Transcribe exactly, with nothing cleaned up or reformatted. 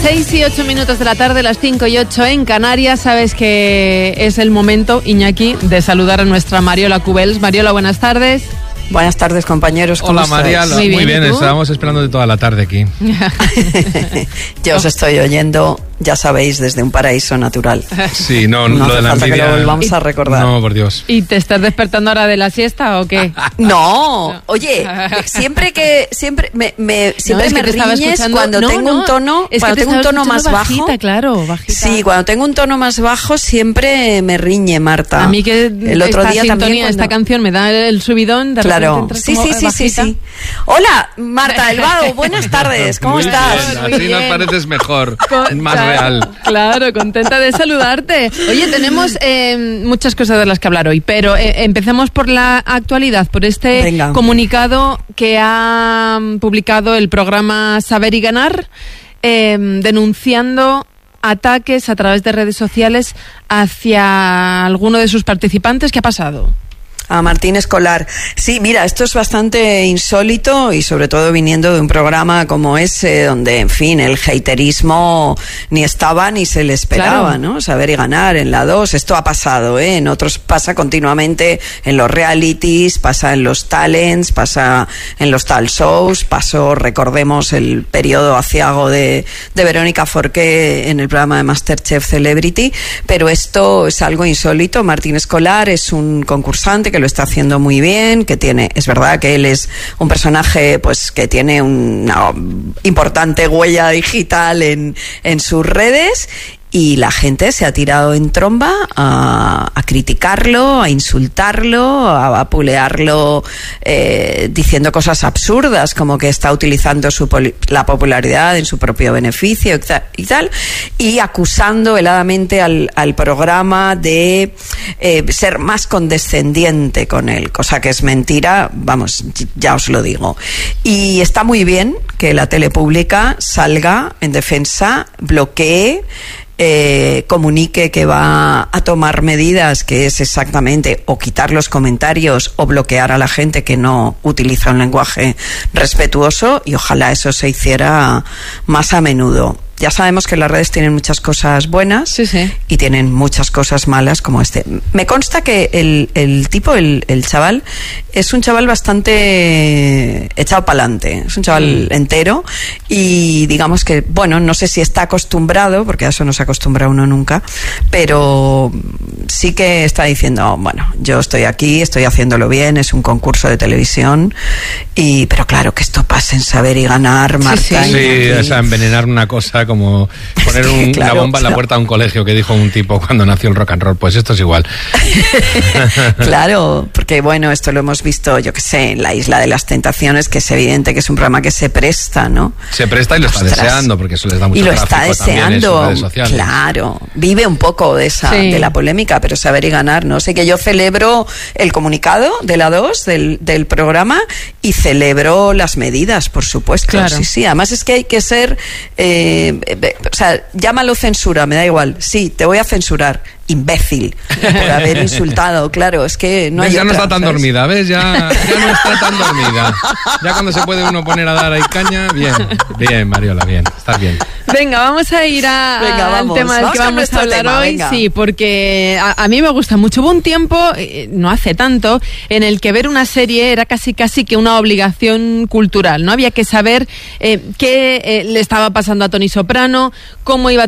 seis y ocho minutos de la tarde, las cinco y ocho en Canarias. Sabes que es el momento, Iñaki, de saludar a nuestra Mariola Cubels. Mariola, buenas tardes. Buenas tardes, compañeros. ¿Cómo Hola, Mariala. Muy bien, Muy bien, ¿y tú? estábamos esperándote toda la tarde aquí. Yo os estoy oyendo, ya sabéis, desde un paraíso natural. Sí, no, No lo hace de la falta envidia... que lo volvamos a recordar. No, por Dios. ¿Y te estás despertando ahora de la siesta o qué? No, oye, siempre que siempre me, me siempre No, es que me te estaba riñes escuchando- cuando no, tengo no, un tono, es que cuando te tengo un estaba tono más escuchando bajo. bajita, claro, bajita. Sí, cuando tengo un tono más bajo siempre me riñe, Marta. A mí que el otro esta día sintonía, también cuando... esta canción me da el subidón, de Claro, repente entras sí, como sí, sí, sí, bajita. sí. Hola, Marta Delvado, buenas tardes, ¿cómo Muy estás? bien, Muy así nos bien. pareces mejor, Con- más claro, real. Claro, contenta de saludarte. Oye, tenemos eh, muchas cosas de las que hablar hoy, pero eh, empecemos por la actualidad, por este Venga. comunicado que ha mm, publicado el programa Saber y Ganar, eh, denunciando ataques a través de redes sociales hacia alguno de sus participantes. ¿Qué ha pasado? A Martín Escolar. Sí, mira, esto es bastante insólito y sobre todo viniendo de un programa como ese donde, en fin, el haterismo ni estaba ni se le esperaba, Claro. ¿no? Saber y Ganar en la dos, esto ha pasado, ¿eh? En otros pasa continuamente, en los realities, pasa en los talents, pasa en los tal shows, pasó, recordemos, el periodo aciago de, de Verónica Forqué en el programa de MasterChef Celebrity, pero esto es algo insólito. Martín Escolar es un concursante que lo está haciendo muy bien, que tiene, es verdad que él es un personaje pues que tiene una importante huella digital en, en sus redes. Y la gente se ha tirado en tromba a, a criticarlo, a insultarlo, a vapulearlo, eh, diciendo cosas absurdas, como que está utilizando su poli- la popularidad en su propio beneficio y tal, y acusando heladamente al, al programa de eh, ser más condescendiente con él, cosa que es mentira, vamos, ya os lo digo. Y está muy bien que la tele pública salga en defensa, bloquee, Eh, comunique que va a tomar medidas, que es exactamente o quitar los comentarios o bloquear a la gente que no utiliza un lenguaje respetuoso, y ojalá eso se hiciera más a menudo. Ya sabemos que las redes tienen muchas cosas buenas, Sí, sí. y tienen muchas cosas malas como este. Me consta que el, el tipo, el, el chaval, es un chaval bastante echado para adelante, es un chaval Mm. entero, y digamos que, bueno, no sé si está acostumbrado, porque a eso no se acostumbra uno nunca, pero sí que está diciendo, bueno, yo estoy aquí, estoy haciéndolo bien, es un concurso de televisión, y pero claro, que esto pase en Saber y Ganar, Marta. sí. Sí, Iñaki. o sea, envenenar una cosa como poner un- Claro, una bomba en la claro. puerta de un colegio que dijo un tipo cuando nació el rock and roll, pues esto es igual. Claro, porque bueno, esto lo hemos visto, yo que sé, en La Isla de las Tentaciones, que es evidente que es un programa que se presta, ¿no? Se presta y lo está Ostras. deseando, porque eso les da mucho Y lo está tráfico también en sus deseando, redes sociales. claro. Vive un poco de esa Sí. de la polémica, pero Saber y Ganar, no sé, que yo celebro el comunicado de la dos del, del programa, y celebro las medidas, por supuesto. Claro. Sí, sí. Además es que hay que ser, eh, eh, o sea, llámalo censura, me da igual. Sí, te voy a censurar, imbécil, por haber insultado. Claro, es que no ¿Ves? hay Ya no otra, está tan ¿sabes? dormida, ¿ves? Ya, ya no está tan dormida. Ya cuando se puede uno poner a dar ahí caña, bien, bien, Mariola, bien, estás bien. Venga, vamos a ir a, Venga, al vamos. tema del Vamos que con vamos nuestro a hablar tema, hoy. venga. Sí, porque a, a mí me gusta mucho. Hubo un tiempo, eh, no hace tanto, en el que ver una serie era casi casi que una obligación cultural, ¿no? Había que saber eh, qué eh, le estaba pasando a Tony Soprano, cómo iba